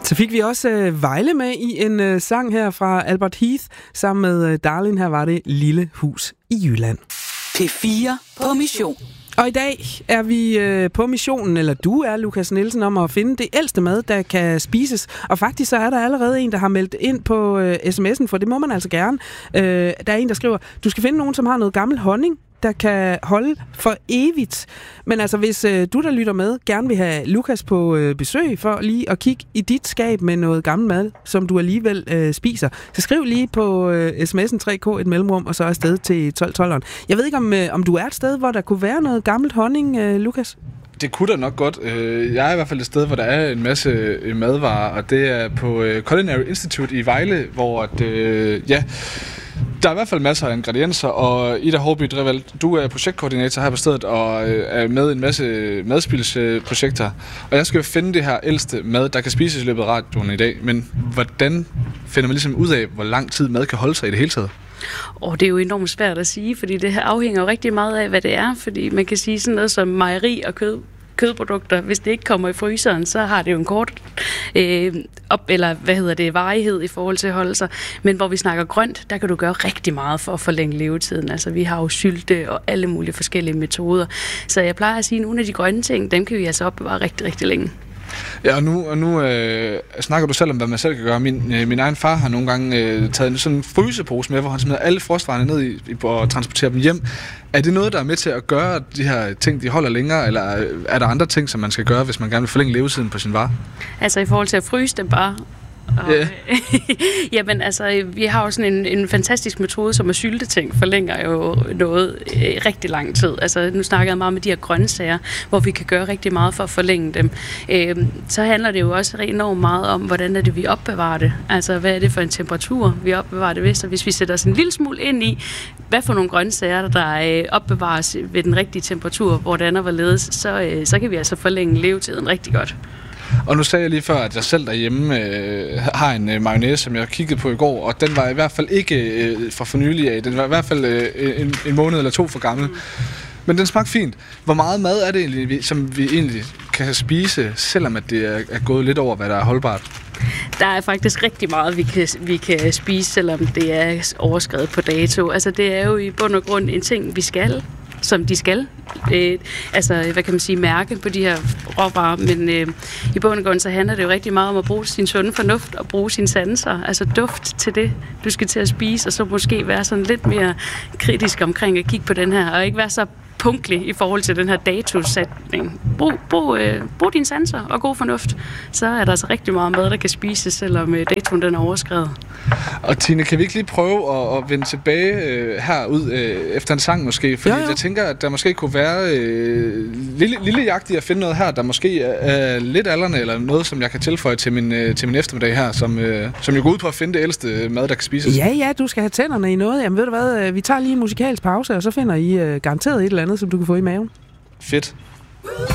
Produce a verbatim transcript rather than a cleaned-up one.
Så fik vi også øh, Vejle med i en øh, sang her fra Albert Heath, sammen med øh, Darlin. Her var det Lille Hus i Jylland. P fire på mission. Og i dag er vi øh, på missionen, eller du er, Lukas Nielsen, om at finde det ældste mad, der kan spises. Og faktisk så er der allerede en, der har meldt ind på øh, sms'en, for det må man altså gerne. Øh, der er en, der skriver, du skal finde nogen, som har noget gammel honning, der kan holde for evigt. Men altså, hvis øh, du, der lytter med, gerne vil have Lukas på øh, besøg for lige at kigge i dit skab med noget gammel mad, som du alligevel øh, spiser, så skriv lige på øh, sms'en tre k et mellemrum, og så afsted til tolv tolv. Jeg ved ikke, om, øh, om du er et sted, hvor der kunne være noget gammelt honning, øh, Lukas? Det kunne da nok godt. Jeg er i hvert fald et sted, hvor der er en masse madvarer, og det er på Culinary Institute i Vejle, hvor at, ja, der er i hvert fald masser af ingredienser, og Ida Hårby Drevald, du er projektkoordinator her på stedet og er med i en masse madspilsprojekter. Og jeg skal jo finde det her ældste mad, der kan spises i løbet af radioen i dag. Men hvordan finder man ligesom ud af, hvor lang tid mad kan holde sig i det hele taget? Og det er jo enormt svært at sige, fordi det her afhænger jo rigtig meget af, hvad det er. Fordi man kan sige sådan noget som mejeri og kød. kødprodukter, hvis det ikke kommer i fryseren, så har det jo en kort øh, op, eller hvad hedder det, varighed i forhold til at holde sig. Men hvor vi snakker grønt, der kan du gøre rigtig meget for at forlænge levetiden. Altså vi har jo sylte og alle mulige forskellige metoder. Så jeg plejer at sige, at nogle af de grønne ting, dem kan vi altså opbevare rigtig, rigtig længe. Ja, og nu, og nu øh, snakker du selv om, hvad man selv kan gøre. Min, øh, min egen far har nogle gange øh, taget sådan en frysepose med, hvor han smider alle frostvarerne ned i, i, og transporterer dem hjem. Er det noget, der er med til at gøre, at de her ting de holder længere, eller er der andre ting, som man skal gøre, hvis man gerne vil forlænge levetiden på sin varer? Altså i forhold til at fryse dem bare? Og, yeah. Jamen altså, vi har jo sådan en, en fantastisk metode, som at sylte ting forlænger jo noget øh, rigtig lang tid. Altså nu snakker jeg meget med de her grøntsager, hvor vi kan gøre rigtig meget for at forlænge dem. Øh, så handler det jo også enormt meget om, hvordan er det, vi opbevarer det. Altså hvad er det for en temperatur, vi opbevarer det ved. Så hvis vi sætter os en lille smule ind i, hvad for nogle grøntsager, der øh, opbevares ved den rigtige temperatur, hvordan og hvorledes, så, øh, så kan vi altså forlænge levetiden rigtig godt. Og nu sagde jeg lige før, at jeg selv derhjemme øh, har en øh, mayonnaise, som jeg kiggede på i går, og den var i hvert fald ikke øh, fra for nylig af. Den var i hvert fald øh, en, en måned eller to for gammel. Men den smagte fint. Hvor meget mad er det egentlig, som vi egentlig kan spise, selvom at det er, er gået lidt over, hvad der er holdbart? Der er faktisk rigtig meget, vi kan, vi kan spise, selvom det er overskredet på dato. Altså det er jo i bund og grund en ting, vi skal, som de skal. Øh, altså, hvad kan man sige, mærke på de her råvarer, men øh, i bund og grund så handler det jo rigtig meget om at bruge sin sunde fornuft og bruge sine sanser, altså duft til det, du skal til at spise, og så måske være sådan lidt mere kritisk omkring at kigge på den her, og ikke være så punktlig i forhold til den her datosætning. Brug, brug, øh, brug dine sanser og god fornuft, så er der altså rigtig meget mad, der kan spises, selvom øh, datoen den er overskredet. Og Tine, kan vi ikke lige prøve at, at vende tilbage øh, herud øh, efter en sang måske? Fordi jo, jo. Jeg tænker, at der måske kunne være øh, lille, lille jagt i at finde noget her, der måske er lidt aldrende, eller noget, som jeg kan tilføje til min, øh, til min eftermiddag her, som, øh, som jo går ud på at finde det ældste mad, der kan spises. Ja, ja, du skal have tænderne i noget. Jamen ved du hvad, vi tager lige en musikalsk pause, og så finder I øh, garanteret et eller andet, som du kan få i maven. Fedt.